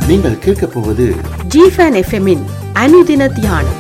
நீங்கள் கேட்கப் போவது ஜிஃபன் எஃப்எம்மின் அனுதின தியானம்.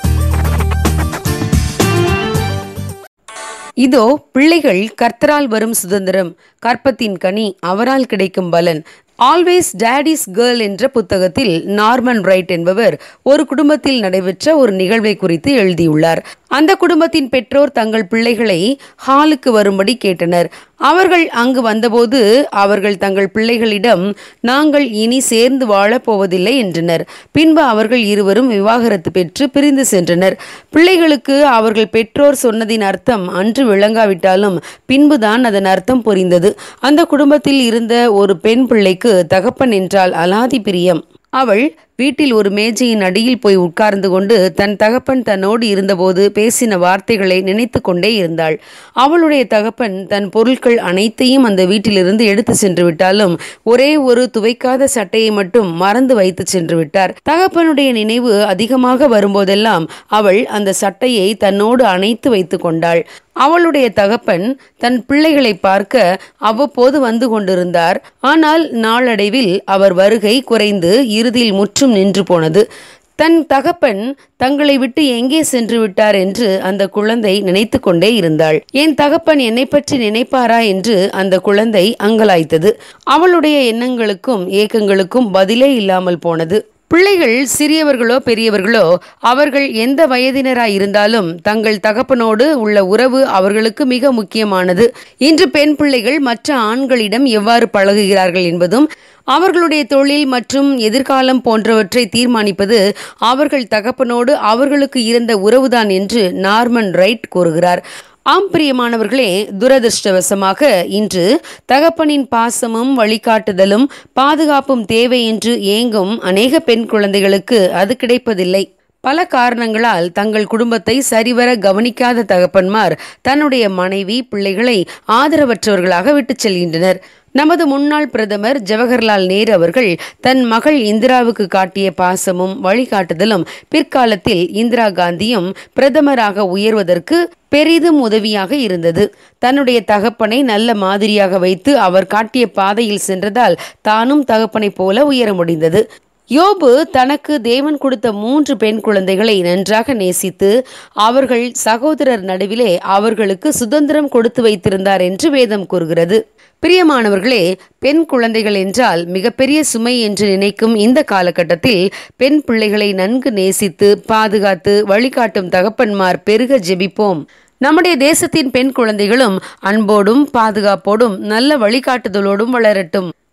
இதோ பிள்ளைகள் கர்த்தரால் வரும் சுதந்திரம், கற்பத்தின் கனி அவரால் கிடைக்கும் பலன். ஆல்வேஸ் டேடிஸ் கேர்ள் என்ற புத்தகத்தில் நார்மன் ரைட் என்பவர் ஒரு குடும்பத்தில் நடைபெற்ற ஒரு நிகழ்வை குறித்து எழுதியுள்ளார். அந்த குடும்பத்தின் பெற்றோர் தங்கள் பிள்ளைகளை ஹாலுக்கு வரும்படி கேட்டனர். அவர்கள் அங்கு வந்தபோது அவர்கள் தங்கள் பிள்ளைகளிடம், நாங்கள் இனி சேர்ந்து வாழப் போவதில்லை என்றனர். பின்பு அவர்கள் இருவரும் விவாகரத்து பெற்று பிரிந்து சென்றனர். பிள்ளைகளுக்கு அவர்கள் பெற்றோர் சொன்னதின் அர்த்தம் அன்று விளங்காவிட்டாலும் பின்புதான் அதன் அர்த்தம் புரிந்தது. அந்த குடும்பத்தில் இருந்த ஒரு பெண் பிள்ளைக்கு தகப்பன் என்றால் அலாதி பிரியம். அவள் வீட்டில் ஒரு மேஜையின் அடியில் போய் உட்கார்ந்து கொண்டு தன் தகப்பன் தன்னோடு இருந்தபோது பேசின வார்த்தைகளை நினைத்து கொண்டே இருந்தாள். அவளுடைய தகப்பன் தன் பொருட்கள் அனைத்தையும் அந்த வீட்டிலிருந்து எடுத்து சென்று விட்டாலும் ஒரே ஒரு துவைக்காத சட்டையை மட்டும் மறந்து வைத்து சென்று விட்டார். தகப்பனுடைய நினைவு அதிகமாக வரும்போதெல்லாம் அவள் அந்த சட்டையை தன்னோடு அணைத்து வைத்து கொண்டாள். அவளுடைய தகப்பன் தன் பிள்ளைகளை பார்க்க அவ்வப்போது வந்து கொண்டிருந்தார். ஆனால் நாளடைவில் அவர் வருகை குறைந்து இறுதியில் முற்றும் நின்று போனது. தன் தகப்பன் தங்களை விட்டு எங்கே சென்று விட்டார் என்று அந்த குழந்தை நினைத்து கொண்டே இருந்தாள். என் தகப்பன் என்னை பற்றி நினைப்பாரா என்று அந்த குழந்தை அங்கலாய்த்தது. அவளுடைய எண்ணங்களுக்கும் ஏக்கங்களுக்கும் பதிலே இல்லாமல் போனது. பிள்ளைகள் சிறியவர்களோ பெரியவர்களோ அவர்கள் எந்த வயதினராய் இருந்தாலும் தங்கள் தகப்பனோடு உள்ள உறவு அவர்களுக்கு மிக முக்கியமானது. இன்று பெண் பிள்ளைகள் மற்ற ஆண்களிடம் எவ்வாறு பழகுகிறார்கள் என்பதும் அவர்களுடைய தொழில் மற்றும் எதிர்காலம் போன்றவற்றை தீர்மானிப்பது அவர்கள் தகப்பனோடு அவர்களுக்கு இருந்த உறவுதான் என்று நார்மன் ரைட் கூறுகிறார். ஆம் பிரியமானவர்களே, துரதிருஷ்டவசமாக இன்று தகப்பனின் பாசமும் வழிகாட்டுதலும் பாதுகாப்பும் தேவை என்று ஏங்கும் அநேக பெண் குழந்தைகளுக்கு அது கிடைப்பதில்லை. பல காரணங்களால் தங்கள் குடும்பத்தை சரிவர கவனிக்காத தகப்பன்மார் தன்னுடைய மனைவி பிள்ளைகளை ஆதரவற்றவர்களாக விட்டு செல்கின்றனர். நமது முன்னாள் பிரதமர் ஜவஹர்லால் நேரு அவர்கள் தன் மகள் இந்திராவுக்கு காட்டிய பாசமும் வழிகாட்டுதலும் பிற்காலத்தில் இந்திரா காந்தியும் பிரதமராக உயர்வதற்கு பெரிதும் உதவியாக இருந்தது. தன்னுடைய தகப்பனை நல்ல மாதிரியாக வைத்து அவர் காட்டிய பாதையில் சென்றதால் தானும் தகப்பனை போல உயர முடிந்தது. யோபு தனக்கு தேவன் கொடுத்த 3 பெண் குழந்தைகளை நன்றாக நேசித்து அவர்கள் சகோதரர் நடுவிலே அவர்களுக்கு சுதந்திரம் கொடுத்து வைத்திருந்தார் என்று வேதம் கூறுகிறது. பிரியமானவர்களே, பெண் குழந்தைகள் என்றால் மிகப்பெரிய சுமை என்று நினைக்கும் இந்த காலகட்டத்தில் பெண் பிள்ளைகளை நன்கு நேசித்து பாதுகாத்து வழிகாட்டும் தகப்பன்மார் பெருக ஜெபிப்போம். நம்முடைய தேசத்தின் பெண் குழந்தைகளும் அன்போடும் பாதுகாப்போடும் நல்ல வழிகாட்டுதலோடும் வளரட்டும்.